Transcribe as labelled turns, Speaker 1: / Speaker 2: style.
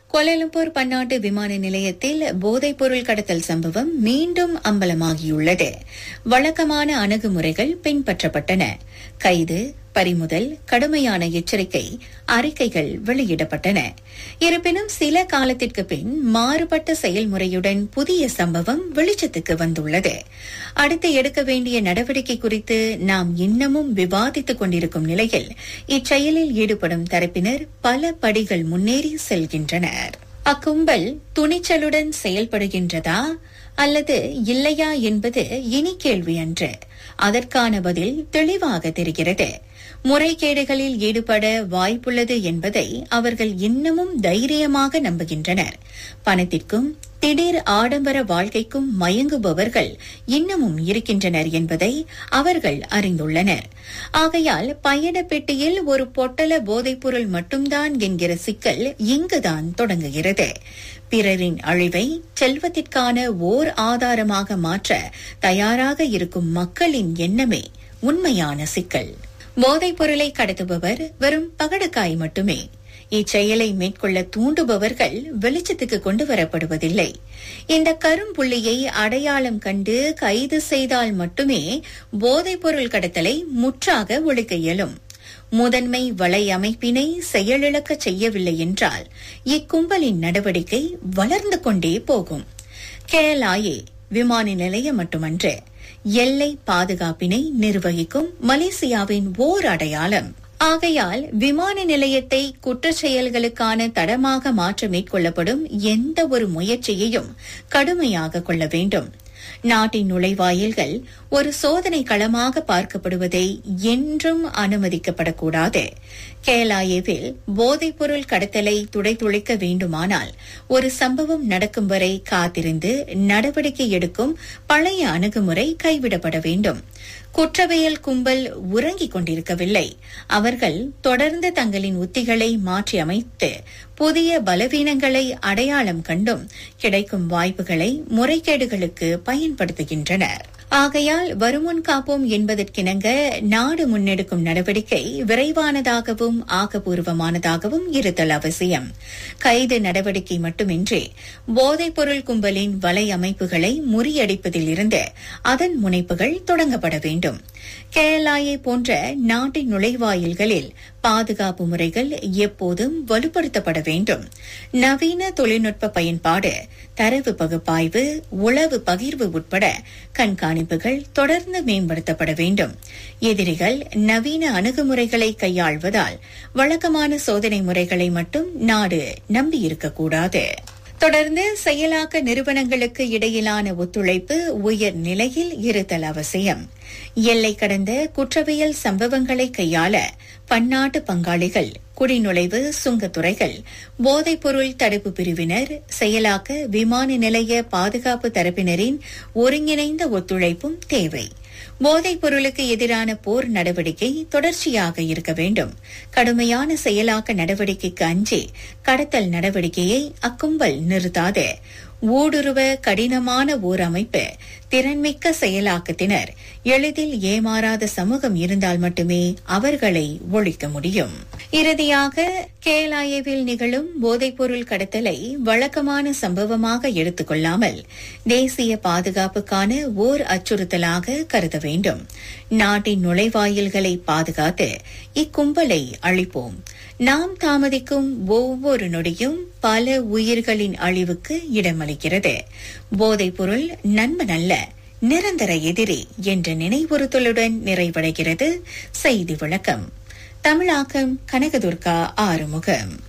Speaker 1: Kuala Lumpur பன்னாட்டு விமான நிலையத்தில் போதைப்பொருள் கடத்தல் சம்பவம் மீண்டும் அம்பலமாகியுள்ளது. வழக்கமான அணுகுமுறைகள் பின்பற்றப்பட்டன. கைது, பறிமுதல், கடுமையான எச்சரிக்கை அறிக்கைகள் வெளியிடப்பட்டன. இருப்பினும் சில காலத்திற்கு பின் மாறுபட்ட செயல்முறையுடன் புதிய சம்பவம் வெளிச்சத்துக்கு வந்துள்ளது. அடுத்து எடுக்க வேண்டிய நடவடிக்கை குறித்து நாம் இன்னமும் விவாதித்துக் கொண்டிருக்கும் நிலையில் இச்செயலில் ஈடுபடும் தரப்பினர் பல படிகள் முன்னேறி செல்கின்றனர். அக்கும்பல் துணிச்சலுடன் செயல்படுகின்றதா அல்லது இல்லையா என்பது இனி கேள்வி அன்று. அதற்கான பதில் தெளிவாக தெரிகிறது. முறைகேடுகளில் ஈடுபட வாய்ப்புள்ளது என்பதை அவர்கள் இன்னமும் தைரியமாக நம்புகின்றனர். பணத்திற்கும் திடீர் ஆடம்பர வாழ்க்கைக்கும் மயங்குபவர்கள் இன்னமும் இருக்கின்றனர் என்பதை அவர்கள் அறிந்துள்ளனர். ஆகையால் பயண பெட்டியில் ஒரு பொட்டல போதைப்பொருள் மட்டும்தான் என்கிற சிக்கல் இங்குதான் தொடங்குகிறது. பிறரின் அழிவை செல்வத்திற்கான ஓர் ஆதாரமாக மாற்ற தயாராக இருக்கும் மக்களின் எண்ணமே உண்மையான சிக்கல். போதைப் பொருளை கடத்துபவர் வெறும் பகடக்காய் மட்டுமே. இச்செயலை மேற்கொள்ள தூண்டுபவர்கள் வெளிச்சத்துக்கு கொண்டு வரப்படுவதில்லை. இந்த கரும்புள்ளியை அடையாளம் கண்டு கைது செய்தால் மட்டுமே போதைப் பொருள் கடத்தலை முற்றாக ஒழிக்க இயலும். முதன்மை வலை அமைப்பினை செயலிழக்க செய்யவில்லை என்றால் இக்கும்பலின் நடவடிக்கை வளர்ந்து கொண்டே போகும். கேலாயே விமான நிலையம் மட்டுமன்று, எல்லை பாதுகாப்பினை நிர்வகிக்கும் மலேசியாவின் ஓர் அடையாளம். ஆகையால் விமான நிலையத்தை குற்றச் செயல்களுக்கான தடமாக மாற்ற மேற்கொள்ளப்படும் எந்த ஒரு முயற்சியையும் கடுமையாக கொள்ள வேண்டும். நாட்டின் நுழைவாயில்கள் ஒரு சோதனை களமாக பார்க்கப்படுவதை என்றும் அனுமதிக்கப்படக்கூடாது. கேலாயேவில் போதைப்பொருள் கடத்தலை துடைத்துழைக்க வேண்டுமானால் ஒரு சம்பவம் நடக்கும் வரை காத்திருந்து நடவடிக்கை எடுக்கும் பழைய அணுகுமுறை கைவிடப்பட வேண்டும். குற்றவியல் கும்பல் உறங்கிக் கொண்டிருக்கவில்லை. அவர்கள் தொடர்ந்து தங்களின் உத்திகளை மாற்றி அமைத்து புதிய பலவீனங்களை அடையாளம் கண்டும் கிடைக்கும் வாய்ப்புகளை முறைகேடுகளுக்கு பயன்படுத்துகின்றனர். ஆகையால் வருமுன் காப்போம் என்பதற்கிணங்க நாடு முன்னெடுக்கும் நடவடிக்கை விரைவானதாகவும் ஆக்கப்பூர்வமானதாகவும் இருத்தல் அவசியம். கைது நடவடிக்கை மட்டுமின்றி போதைப்பொருள் கும்பலின் வலை அமைப்புகளை முறியடிப்பதில் இருந்து அதன் முனைப்புகள் தொடங்கப்பட வேண்டும். கேலாயே போன்ற நாட்டின் நுழைவாயில்களில் பாதுகாப்பு முறைகள் எப்போதும் வலுப்படுத்தப்பட வேண்டும். நவீன தொழில்நுட்ப பயன்பாடு, தரவு பகுப்பாய்வு, உளவு பகிர்வு உட்பட கண்காணிப்புகள் தொடர்ந்து மேம்படுத்தப்பட வேண்டும். எதிரிகள் நவீன அணுகுமுறைகளை கையாள்வதால் வழக்கமான சோதனை முறைகளை மட்டும் நாடு நம்பியிருக்கக்கூடாது. தொடர்ந்து செயலாக்க நிறுவனங்களுக்கு இடையிலான ஒத்துழைப்பு உயர் நிலையில் இருத்தல் அவசியம். எல்லை கடந்த குற்றவியல் சம்பவங்களை கையாள பன்னாட்டு பங்காளிகள், குடிநுழைவு சுங்கத்துறைகள், போதைப்பொருள் தடுப்பு பிரிவினர், செயலாக்க விமான நிலைய பாதுகாப்பு தரப்பினரின் ஒருங்கிணைந்த ஒத்துழைப்பும் தேவை. போதைப் பொருளுக்கு எதிரான போர் நடவடிக்கை தொடர்ச்சியாக இருக்க வேண்டும். கடுமையான செயலாக்க நடவடிக்கைக்கு அஞ்சி கடத்தல் நடவடிக்கையை அக்கும்பல் நிறுத்தாது. ஊடுருவ கடினமான ஓர் அமைப்பு, திறன்மிக்க செயலாக்கத்தினர், எளிதில் ஏமாறாத சமூகம் இருந்தால் மட்டுமே அவர்களை ஒழிக்க முடியும். இறுதியாக கேலாயேவில் நிகழும் போதைப்பொருள் கடத்தலை வழக்கமான சம்பவமாக எடுத்துக் கொள்ளாமல் தேசிய பாதுகாப்புக்கான ஓர் அச்சுறுத்தலாக கருத வேண்டும். நாட்டின் நுழைவாயில்களை பாதுகாத்து இக்கும்பலை அழிப்போம். நாம் தாமதிக்கும் ஒவ்வொரு நொடியும் பல உயிர்களின் அழிவுக்கு இடமளிக்கிறது. போதைப்பொருள் நண்பன் அல்ல, நிரந்தர எதிரி என்ற நினைவுறுத்தலுடன் நிறைவடைகிறது செய்தி விளக்கம். தமிழாக்கம் கனகதுர்கா ஆறுமுகம்.